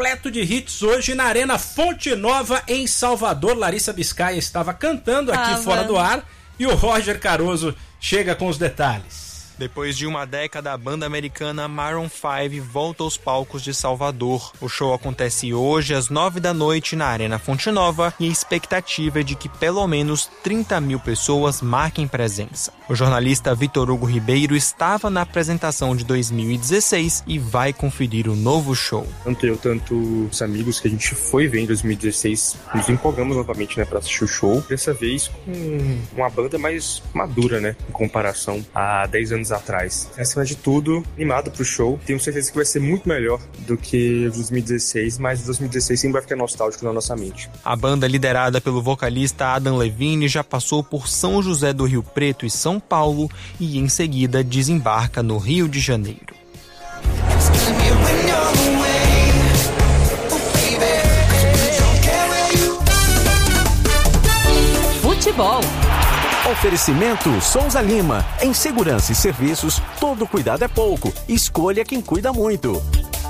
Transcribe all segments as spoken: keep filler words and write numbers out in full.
repleto de hits hoje na Arena Fonte Nova, em Salvador. Larissa Biscaia estava cantando aqui ah, fora do ar e o Roger Caroso chega com os detalhes. Depois de uma década, a banda americana Maroon cinco volta aos palcos de Salvador. O show acontece hoje às nove da noite na Arena Fonte Nova e a expectativa é de que pelo menos trinta mil pessoas marquem presença. O jornalista Vitor Hugo Ribeiro estava na apresentação de dois mil e dezesseis e vai conferir o novo show. Tanto eu, tanto os amigos que a gente foi ver em dois mil e dezesseis, nos empolgamos novamente, né, para assistir o show. Dessa vez com uma banda mais madura, né, em comparação a dez anos atrás. Acima de tudo, animado pro show. Tenho certeza que vai ser muito melhor do que o dois mil e dezesseis, mas o dois mil e dezesseis sempre vai ficar nostálgico na nossa mente. A banda, liderada pelo vocalista Adam Levine, já passou por São José do Rio Preto e São Paulo e em seguida desembarca no Rio de Janeiro. Futebol. Oferecimento Souza Lima. Em segurança e serviços, todo cuidado é pouco. Escolha quem cuida muito.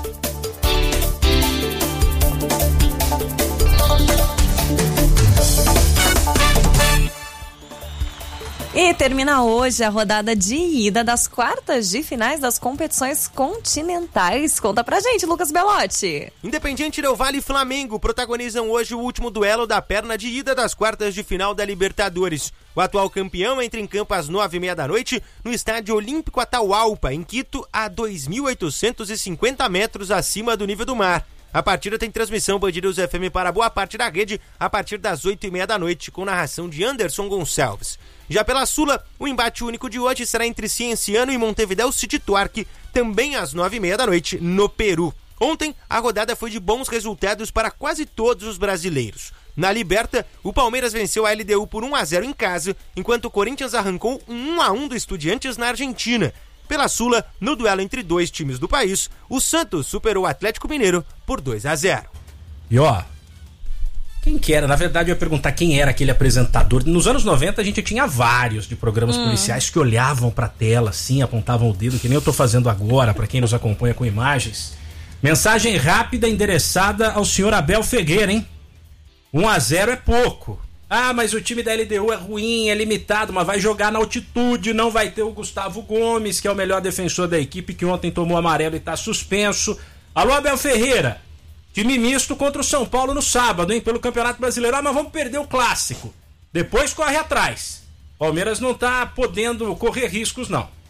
E termina hoje a rodada de ida das quartas de finais das competições continentais. Conta pra gente, Lucas Belotti. Independiente Del Valle e Flamengo protagonizam hoje o último duelo da perna de ida das quartas de final da Libertadores. O atual campeão entra em campo às nove e meia da noite no Estádio Olímpico Atahualpa, em Quito, a dois mil oitocentos e cinquenta metros acima do nível do mar. A partida tem transmissão Band News F M para boa parte da rede a partir das oito e meia da noite, com narração de Anderson Gonçalves. Já pela Sula, o embate único de hoje será entre Cienciano e Montevideo City Torque, também às nove e meia da noite, no Peru. Ontem, a rodada foi de bons resultados para quase todos os brasileiros. Na Liberta, o Palmeiras venceu a L D U por um a zero em casa, enquanto o Corinthians arrancou um um a um do Estudiantes na Argentina. Pela Sula, no duelo entre dois times do país, o Santos superou o Atlético Mineiro por dois a zero. E ó, quem que era? Na verdade eu ia perguntar quem era aquele apresentador. Nos anos noventa a gente tinha vários de programas hum. policiais que olhavam pra tela assim, apontavam o dedo, que nem eu tô fazendo agora, pra quem nos acompanha com imagens. Mensagem rápida endereçada ao senhor Abel Ferreira, hein? um a zero é pouco. Ah, mas o time da L D U é ruim, é limitado, mas vai jogar na altitude, não vai ter o Gustavo Gomes, que é o melhor defensor da equipe, que ontem tomou amarelo e tá suspenso. Alô, Abel Ferreira, time misto contra o São Paulo no sábado, hein, pelo Campeonato Brasileiro. Ah, mas vamos perder o clássico. Depois corre atrás. Palmeiras não tá podendo correr riscos, não.